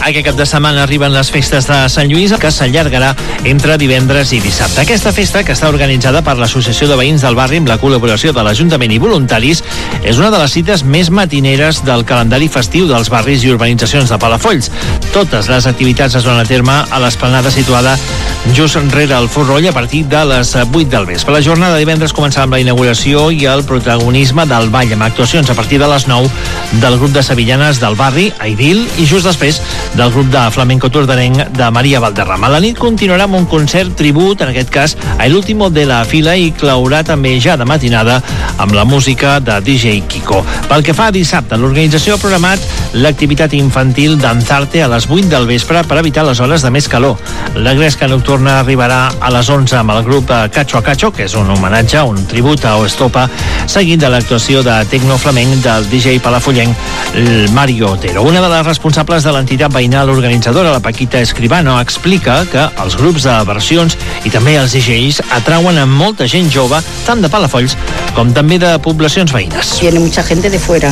Aquest cap de setmana arriben les festes de Sant Lluís, que s'allargarà entre divendres i dissabte. Aquesta festa, que està organitzada per l'Associació de Veïns del Barri amb la col·laboració de l'Ajuntament i voluntaris, és una de les cites més matineres del calendari festiu dels barris i urbanitzacions de Palafolls. Totes les activitats es duen a terme a l'esplanada situada just rere el Forroll a partir de les 8 del vespre. La jornada de divendres començarà amb la inauguració i el protagonisme del ball, amb actuacions a partir de les 9 del grup de sevillanes del barri, Aidil, i just després del grup de flamenco tordanenc de Maria Valderrama. La nit continuarà amb un concert tribut, en aquest cas a El Último de la Fila, i claurà també ja de matinada amb la música de DJ Kiko. Pel que fa a dissabte, l'organització ha programat l'activitat infantil Danzarte a les 8 del vespre per evitar les hores de més calor. La gresca nocturna arribarà a les 11 amb el grup Cacho a Cacho, que és un homenatge, un tribut a Oestopa, seguint de l'actuació de tecno-flamenc del DJ palafollenc Mario Otero. Una de les responsables de l'entitat veïnal organitzadora, la Paquita Escribano, explica que els grups de versions i també els DJs atrauen a molta gent jove, tant de Palafolls com també de poblacions veïnes. Viene mucha gente de fuera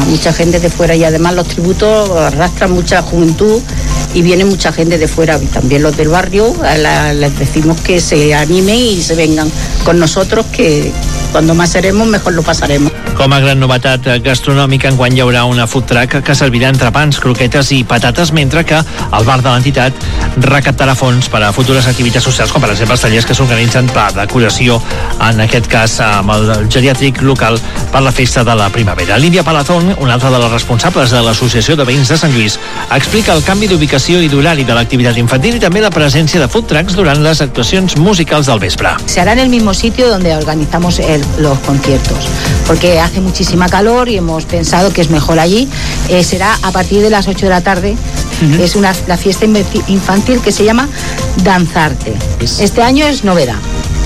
y además los tributos arrastran mucha juventud y viene mucha gente de fuera, y también los del barrio. Les decimos que se animen y se vengan con nosotros, que cuando más seremos mejor lo pasaremos. Com a gran novetat gastronòmica, enguany hi haurà una food truck que servirà entrepans, croquetes i patates, mentre que el bar de l'entitat recaptarà fons per a futures activitats socials, com per exemple els tallers que s'organitzen per decoració, en aquest cas amb el geriàtric local per la festa de la primavera. Lídia Palazón, una altra de les responsables de l'Associació de Veïns de Sant Lluís, explica el canvi d'ubicació i d'horari de l'activitat infantil i també la presència de food trucks durant les actuacions musicals del vespre. Se hará en el mismo sitio donde organizamos los conciertos, porque hace muchísima calor y hemos pensado que es mejor allí. Será a partir de las 8 de la tarde. Es la fiesta infantil que se llama Danzarte. Este año es novedad.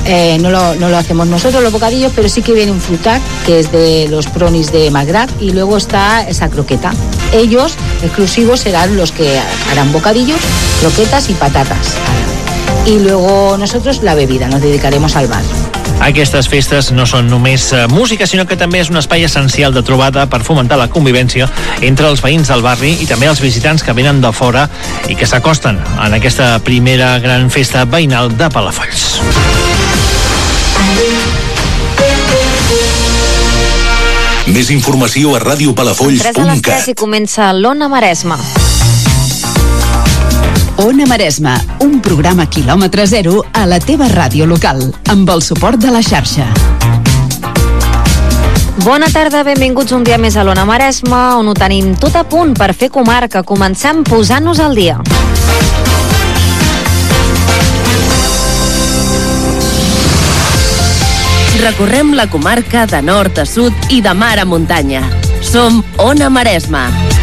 No lo hacemos nosotros los bocadillos, pero sí que viene un frutac que es de los pronis de Magrat, y luego está esa croqueta. Ellos exclusivos serán los que harán bocadillos, croquetas y patatas. Y luego nosotros la bebida, nos dedicaremos al bar. Aquestes festes no són només música, sinó que també és un espai essencial de trobada per fomentar la convivència entre els veïns del barri i també els visitants que venen de fora i que s'acosten en aquesta primera gran festa veïnal de Palafolls. Més informació a radiopalafolls.cat. 3 a les 3 i comença l'Ona Maresma. Ona Maresma, un programa quilòmetre zero a la teva ràdio local, amb el suport de la xarxa. Bona tarda, benvinguts un dia més a l'Ona Maresma, on ho tenim tot a punt per fer comarca. Comencem posant-nos al dia. Recorrem la comarca de nord a sud i de mar a muntanya. Som Ona Maresma.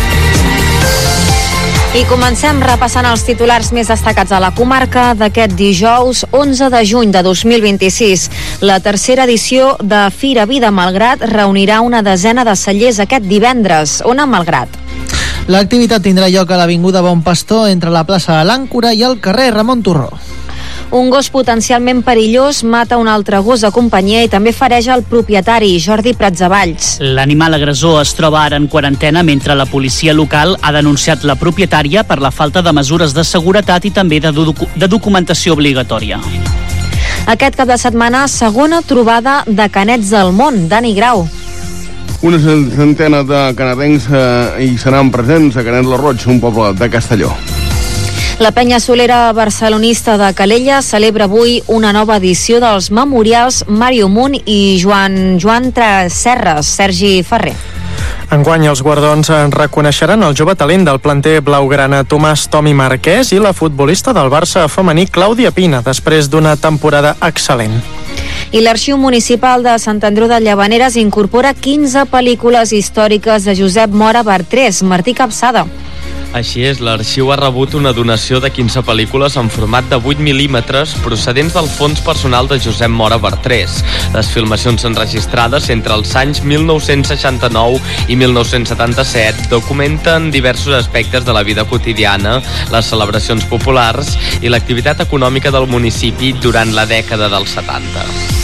I comencem repassant els titulars més destacats a la comarca d'aquest dijous 11 de juny de 2026. La tercera edició de Fira Vida Malgrat reunirà una desena de cellers aquest divendres. Ona Malgrat. L'activitat tindrà lloc a l'Avinguda Bon Pastor, entre la plaça de l'Àncora i el carrer Ramon Turró. Un gos potencialment perillós mata un altre gos de companyia i també fereja el propietari, Jordi Pratsavalls. L'animal agressor es troba ara en quarantena, mentre la policia local ha denunciat la propietària per la falta de mesures de seguretat i també de documentació obligatòria. Aquest cap de setmana, segona trobada de canets del món. Dani Grau. Una centena de canadencs hi seran presents a Canet lo Roig, un poble de Castelló. La penya solera barcelonista de Calella celebra avui una nova edició dels memorials Mario Munt i Joan Serres, Sergi Ferrer. Enguany els guardons reconeixeran el jove talent del planter blaugrana Tomàs Tomi Marquès i la futbolista del Barça femení Clàudia Pina, després d'una temporada excel·lent. I l'Arxiu Municipal de Sant Andreu de Llavaneres incorpora 15 pel·lícules històriques de Josep Mora Bartrés. Martí Capçada. Així és, l'arxiu ha rebut una donació de 15 pel·lícules en format de 8 mil·límetres procedents del fons personal de Josep Mora Bartrés. Les filmacions enregistrades entre els anys 1969 i 1977 documenten diversos aspectes de la vida quotidiana, les celebracions populars i l'activitat econòmica del municipi durant la dècada dels 70.